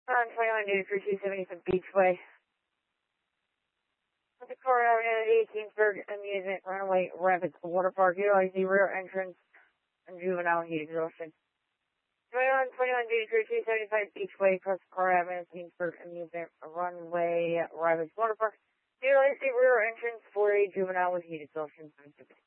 On 21 Duty Crew 277 Beachway. With the car out at 18th Amusement Runaway Rapids Water Park. Utilize the rear entrance and juvenile heat exhaustion. 21 Duty Crew 275 Beachway. Cross the car out at 18th Amusement Runway Rapids Water Park. Utilize the rear entrance for a juvenile with heat exhaustion.